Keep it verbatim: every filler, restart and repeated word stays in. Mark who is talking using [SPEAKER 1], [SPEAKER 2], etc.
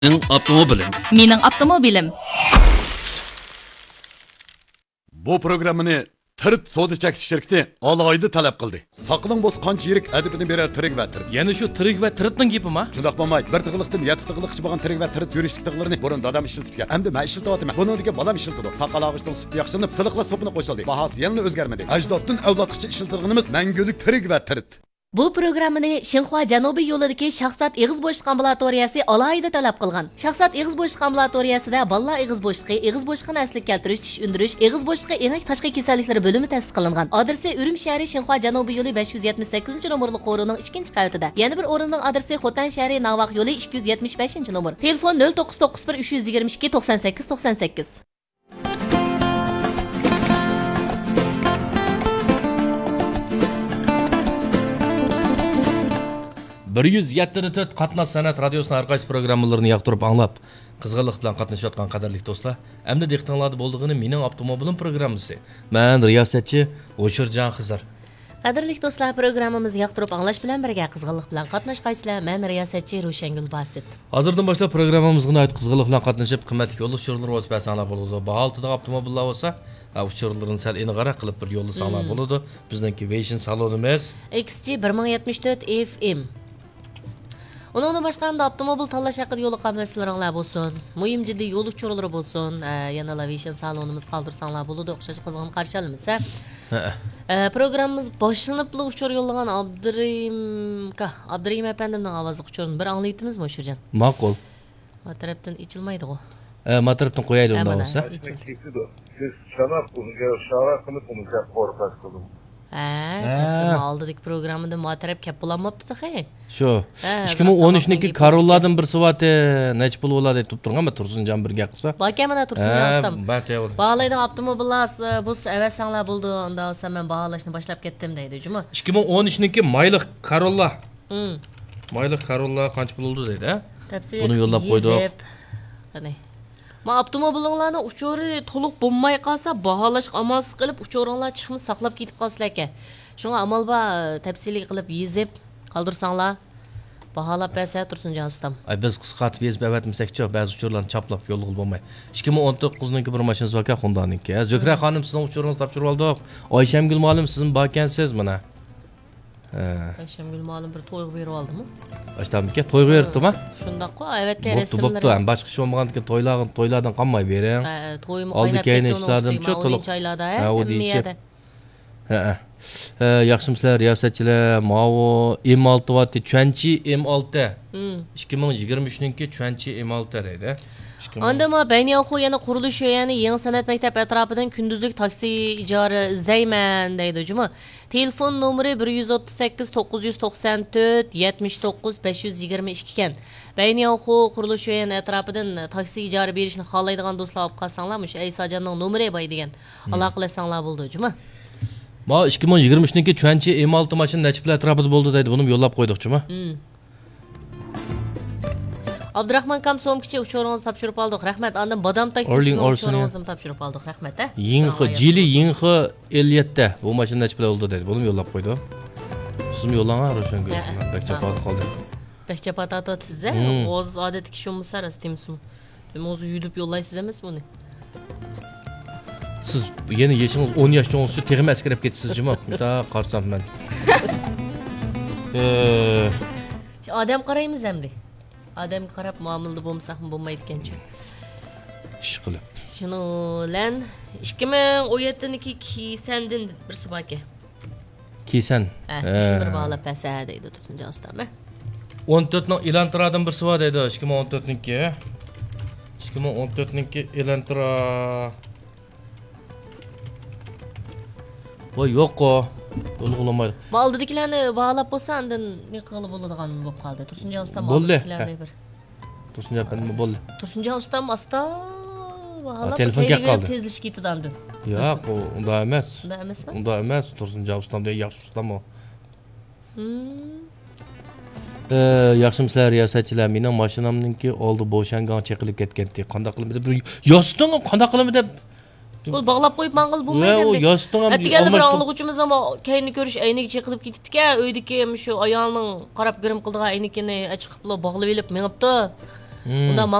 [SPEAKER 1] Mening avtomobilim.
[SPEAKER 2] Mening avtomobilim.
[SPEAKER 3] Bu programmani Tirt Soda Chekish shirkati alohida talab qildi. Saqling bo'z qancha yirik adibini berar tirik va tirik.
[SPEAKER 4] Yana shu tirik va tiritning gapimi?
[SPEAKER 3] Shundaq bo'lmay, bir tig'liqdan yetti tig'liqchi bo'lgan tirik va tirit yurishlik tig'larini burun dadam ishlatgan. Endi men ishlatyapman. Buningga balam ishlatdi. Saqal og'ishning suti yaxshilanib, siliqla sopini qo'shildi. Bahasi yana o'zgarmadi. Ajdoddan avlodgacha ishlatganimiz mangulik tirik va tirit.
[SPEAKER 5] Bu programmani Xinhua Janubiy yo'lidagi shaxsat ig'iz bo'shliq ambulatoriyasi alohida talab qilgan. Shaxsat ig'iz bo'shliq ambulatoriyasida bolalar ig'iz bo'shliqi, ig'iz bo'shliqini asliga keltirish, tish undirish, ig'iz bo'shliqi enak tashqi kasalliklari bo'limi ta'sis qilingan. Adresi Urum shahri Xinhua Janubiy yo'li besh yuz yetmish sakkizinchi nomerli qo'rining ikkinchi qavatida. Yana bir o'rinning adresi Xotan shahri Navaq yo'li ikki yuz yetmish beshinchi nomer. Telefon nol to'qqiz to'qqiz bir uch yuz yigirma ikki to'qson sakkiz to'qson sakkiz.
[SPEAKER 4] bir yuz yetti to'rt Qatnash san'at radiosining arqaysi programmalarini yoqtirib anglab, qizg'inlik bilan qatnashayotgan qadrli do'stlar, endi diqqatingizda bo'ldig'ini mening avtomobilim programmasi. Men riyosatchi O'shirjon Xizr.
[SPEAKER 5] Qadrli do'stlar, programmamizni yoqtirib anglash bilan birga qizg'inlik bilan qatnashqaysizlar. Men riyosatchi Ro'shangul Basit.
[SPEAKER 4] Hozirdan boshlab programmamizga oid qizg'inlik bilan qatnashib, qimmatli yo'l uchurlari o'z basanlar bo'ladi. Baholtida avtomobillar bo'lsa, uchurlarni sal inig'ara qilib bir yo'lni saqlab bo'ladi. Bizningki Vision salonimiz
[SPEAKER 5] X G bir ming yetmish to'rt F M. Onun başqa hamda avtomobil tanlash haqida yo'l qamlasizlaringlar bo'lsin. Muhim jiddiy yo'l uchurlari bo'lsin. Yana Vision salonimiz qoldirsanglar bo'ladi. O'xshash qizg'in qarshi olamiz. Programmamiz boshlanib uchur yo'llagan Abdurim ka Abdurim efendimning ovozi uchurini bir anglaytimizmi O'shirjon?
[SPEAKER 4] Ma'qul.
[SPEAKER 5] Ma tarafdan ichilmaydi-ku.
[SPEAKER 4] E, ma tarafdan qo'yaylik unda bo'lsa.
[SPEAKER 6] Siz chanab unga shara qilib unga qo'rqas qildim.
[SPEAKER 5] Ha, telefon oldidik programmada ma taraf kap bo'lamapti-da, hey.
[SPEAKER 4] Shu. ikki ming o'n uchniki Corolla'dan bir suvati nech pul bo'ladi deb turganmi Tursunjon birga qilsa?
[SPEAKER 5] Baka mana Tursunjon ustam.
[SPEAKER 4] Baka.
[SPEAKER 5] Baholaydi avtomobillar bu avasanglar bo'ldi, unda olsam men baholashni boshlab ketdim deydi, juma.
[SPEAKER 4] ikki ming o'n uchniki mayliq Corolla.
[SPEAKER 5] Hmm.
[SPEAKER 4] Mayliq Corolla qancha pul bo'ldi deydi, ha?
[SPEAKER 5] Tafsil.
[SPEAKER 4] Buni yo'llab qo'ydik.
[SPEAKER 5] Qani. Ma avtomobilinglarni uchuri to'liq bo'lmay qolsa, baholash amalsiz qilib uchuringlar chiqmas saqlab ketib qolsizlar ekan. Shunga amal bor, tafsiliy qilib yezib qoldirsanglar, baholab bersa Tursunjon ustam.
[SPEAKER 4] Ay biz qisqatib yezib avatmasak-chi, ba'zi uchurlarni chaplab yo'l qilib bo'lmay. ikki ming o'n to'qqizinchi bir mashinasi bor ekan Honda'niki. Zokra xonim sizning uchuringizni topshirib oldik. Oyshamgul ma'lum sizning bor ekansiz mana. Ha.
[SPEAKER 5] Oyshamgul ma'lum bir to'yga berib oldimi?
[SPEAKER 4] Ashtamika to'yga beribdimi?
[SPEAKER 5] Shundaq-ku, avatga
[SPEAKER 4] resimlar. Bo'pti, bo'pti. Boshqa ish bo'lmagandan to'ylardan to'ylardan qolmay bering.
[SPEAKER 5] Ha, to'yimni qaynab ketdi to'liq choylarda, ha. Niyada.
[SPEAKER 4] Ha. Yaxshimisilar, riyosatchilar, Mavo M olti vati Chuanchi M olti. ikki ming yigirma uchniki Chuanchi M olti deydi.
[SPEAKER 5] Anda ma Bayniyaxu yana qurilish yani yangi san'at maktab atrofidan kunduzlik taksi ijara izlayman deydi juma. Telefon nomeri bir yuz o'ttiz sakkiz to'qqiz yuz to'qson to'rt yetmish to'qqiz besh yuz yigirma ikki ekan. Bayniyaxu qurilish yani atrofidan taksi ijara berishni xohlaydigan do'stlar olib qolsanglar, mush Aysajonning nomeri boy degan. Aloqa qilasanglar bo'ldi juma.
[SPEAKER 4] Ma ikki ming yigirma uchniki Chuanchi M olti mashina nechplar atrofida bo'ldi deydi. Buni yo'llab qo'ydik juma.
[SPEAKER 5] Abdurahmon Kamsomkichi uchuringizni topshirib oldik. Rahmat. Andan Bodam taksisining uchuringizni topshirib oldik. Rahmat, ha.
[SPEAKER 4] Yinxi, Jili Yinxi ellik yetti. Bu mashina nechplar bo'ldi deydi. Buni yo'llab qo'ydik. Sizmi yo'llangan Ro'shanga? Bekchapat qoldi.
[SPEAKER 5] Bekchapat atasiz, ha? O'z odatki shumsa rastimsiz. Nima o'zi yudib yo'llaysiz emas buni?
[SPEAKER 4] Siz yeni yeshingiz o'n yoshcha o'n uch teg'im askarab ketasiz juma. Juda qarsam men.
[SPEAKER 5] Eee, odam qaraymiz endi. Odam qarab muomalada bo'lmasaqmi bo'lmaydi ekan-chi.
[SPEAKER 4] Ish qilib.
[SPEAKER 5] Shunolan ikki ming o'n yettiniki Kiysandan bir subaka.
[SPEAKER 4] Kiysan.
[SPEAKER 5] Ha, shu bir bog'lab pasa deydi Tursunjon ustam, ha.
[SPEAKER 4] o'n to'rtning Elantradan bir suva deydi ikki ming o'n to'rtniki. ikki ming o'n to'rtniki Elantra. Voy yo'q-ku. Ulg'ulamaydi.
[SPEAKER 5] Moldidikilarni bog'lab bo'lsa, undan ne qilib bo'ladigan bo'lib qoldi. Tursunjon ustam moldidikilarni bir.
[SPEAKER 4] Tursunjon nima bo'ldi?
[SPEAKER 5] Tursunjon ustam asta bog'lab
[SPEAKER 4] telefonga qoldi.
[SPEAKER 5] Tezlish ketdi undan.
[SPEAKER 4] Yo'q, u unda emas.
[SPEAKER 5] Unda emasmi?
[SPEAKER 4] Unda emas. Tursunjon ustamda yaxshi ustam o. E, yaxshimisilar riyosatchilar, mening mashinamningki oldi bo'shangan cheqilib ketgandi. Qanday qilib deb yostin qanday qilib deb
[SPEAKER 5] Ul bağlab qo'yib manqil bo'lmaydi endi.
[SPEAKER 4] Yostin ham
[SPEAKER 5] Attigali bir anglag'uchimiz ham kayni ko'rish ayniga cheqilib ketibdi-ku. Uydagi shu ayolning qarab girim qildigan aynikini chiqib bog'lab elib mengibdi. Unda